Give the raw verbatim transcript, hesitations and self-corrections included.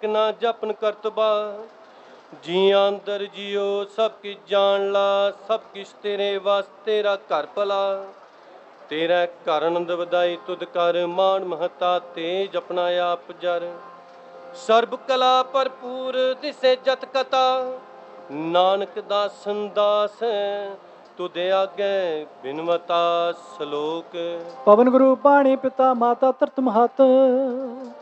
ना जपन करतबा जियां अंदर जियो सब किछ जान ला, सब किछ तेरे वास तेरा घर भला। तेरा घर आनंद वधाई तुद कर, मान महता तेज अपना आप जर। सर्ब कला भरपूर दिसे जत कथा, नानक दासन दास तुदे आगे बिनवता सलोक। पवन गुरु पाणी पिता माता तरत महत,